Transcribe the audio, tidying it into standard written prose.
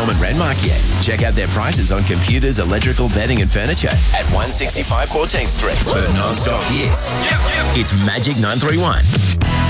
Norman Renmark yet? Check out their prices on computers, electrical, bedding and furniture at 165 14th Street. For non-stop hits, it's Magic 931.